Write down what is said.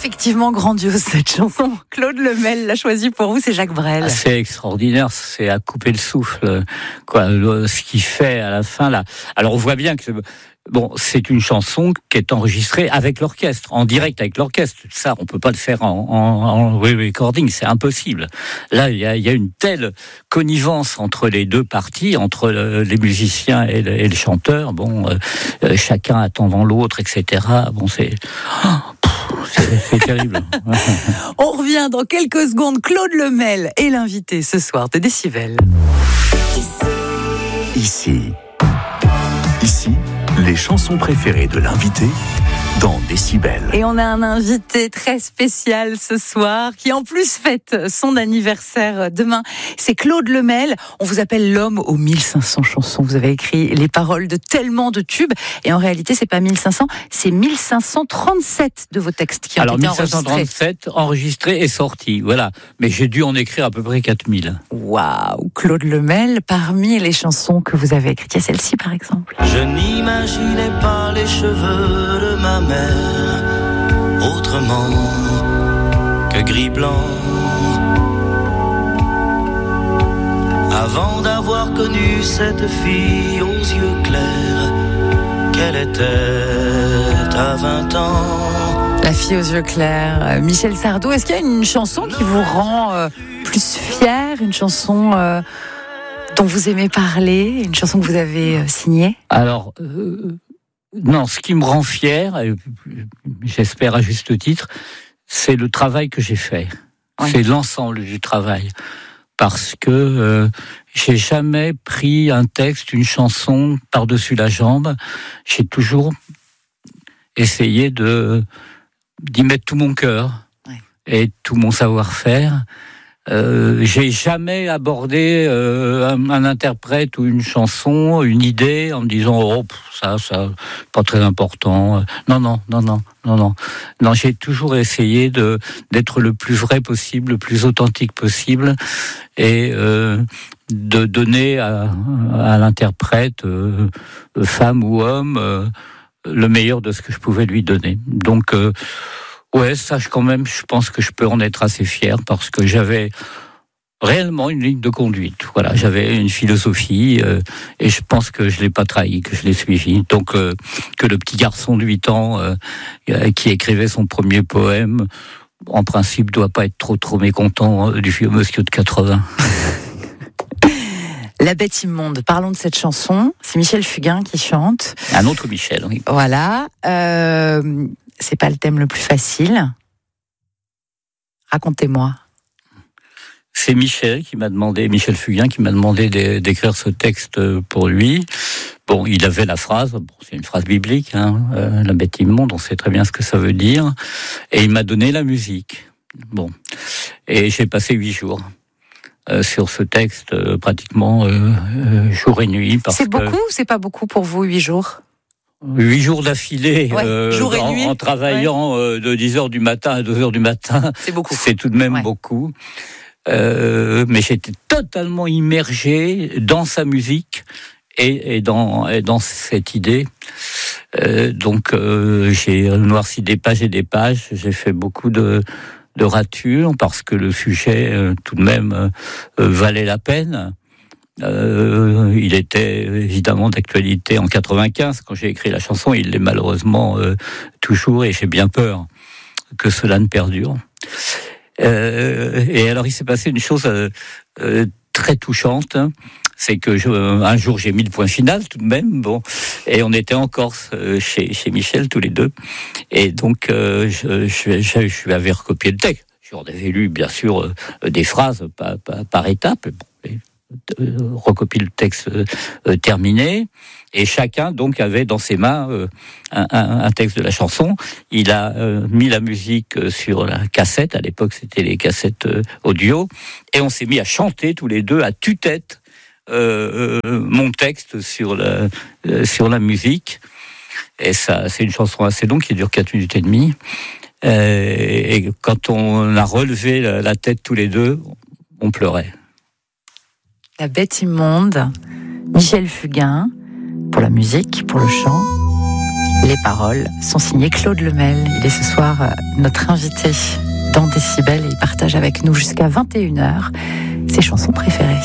Effectivement grandiose cette chanson. Claude Lemel l'a choisie pour vous, c'est Jacques Brel. C'est extraordinaire, c'est à couper le souffle, quoi, ce qu'il fait à la fin là. Alors on voit bien que c'est une chanson qui est enregistrée avec l'orchestre, en direct avec l'orchestre. Ça, on peut pas le faire en recording, c'est impossible. Là, il y a une telle connivence entre les deux parties, entre les musiciens et le chanteur. Chacun attendant l'autre, etc. C'est terrible. On revient dans quelques secondes. Claude Lemel est l'invité ce soir de Décibel. Ici, les chansons préférées de l'invité dans Décibel. Et on a un invité très spécial ce soir qui en plus fête son anniversaire demain. C'est Claude Lemel. On vous appelle l'homme aux 1500 chansons. Vous avez écrit les paroles de tellement de tubes. Et en réalité, c'est pas 1500, c'est 1537 de vos textes qui ont été enregistrés. Alors 1537 enregistrés et sortis, voilà. Mais j'ai dû en écrire à peu près 4000. Waouh, Claude Lemel, parmi les chansons que vous avez écrites, il y a celle-ci par exemple. Je n'imaginais pas les cheveux de ma mère autrement que gris-blanc. Avant d'avoir connu cette fille aux yeux clairs, qu'elle était à 20 ans. La fille aux yeux clairs, Michel Sardou. Est-ce qu'il y a une chanson qui vous rend plus fier, une chanson dont vous aimez parler, une chanson que vous avez signée ? Alors, non, ce qui me rend fier, et j'espère à juste titre, c'est le travail que j'ai fait. Oui. C'est l'ensemble du travail. Parce que j'ai jamais pris un texte, une chanson par-dessus la jambe. J'ai toujours essayé d'y mettre tout mon cœur, oui, et tout mon savoir-faire. J'ai jamais abordé un interprète ou une chanson, une idée, en me disant ça pas très important. Non, j'ai toujours essayé d'être le plus vrai possible, le plus authentique possible, et de donner à l'interprète, femme ou homme, le meilleur de ce que je pouvais lui donner. Donc ça, quand même, je pense que je peux en être assez fier parce que j'avais réellement une ligne de conduite. Voilà, j'avais une philosophie et je pense que je l'ai pas trahi, que je l'ai suivi. Donc, que le petit garçon de 8 ans qui écrivait son premier poème, en principe, doit pas être trop mécontent du vieux monsieur de 80. La bête immonde, parlons de cette chanson. C'est Michel Fugain qui chante. Un autre Michel, oui. Voilà. C'est pas le thème le plus facile. Racontez-moi. C'est Michel Fugain qui m'a demandé d'écrire ce texte pour lui. Bon, il avait la phrase, c'est une phrase biblique, la bête immonde, on sait très bien ce que ça veut dire. Et il m'a donné la musique. Bon. Et j'ai passé 8 jours sur ce texte, pratiquement jour et nuit. C'est beaucoup ou c'est pas beaucoup pour vous, 8 jours ? 8 jours d'affilée, jour et nuit, en travaillant de 10h du matin à 2h du matin. C'est beaucoup. C'est tout de même beaucoup. Mais j'étais totalement immergé dans sa musique et dans cette idée. Donc j'ai noirci des pages et des pages. J'ai fait beaucoup de ratures parce que le sujet, tout de même, valait la peine. Il était évidemment d'actualité en 95 quand j'ai écrit la chanson. Il l'est malheureusement toujours et j'ai bien peur que cela ne perdure. Et alors il s'est passé une chose très touchante, c'est que un jour j'ai mis le point final tout de même, et on était en Corse chez Michel tous les deux, et donc je lui avais recopié le texte. J'en avais lu bien sûr des phrases par étapes. Recopier le texte terminé, et chacun donc avait dans ses mains un texte de la chanson. Il a mis la musique sur la cassette, à l'époque c'était les cassettes audio, et on s'est mis à chanter tous les deux à tue-tête mon texte sur la musique. Et ça, c'est une chanson assez longue qui dure 4 minutes et demie, et quand on a relevé la tête tous les deux, on pleurait. La bête immonde, Michel Fugain, pour la musique, pour le chant. Les paroles sont signées Claude Lemel. Il est ce soir notre invité dans Décibel et il partage avec nous jusqu'à 21h ses chansons préférées.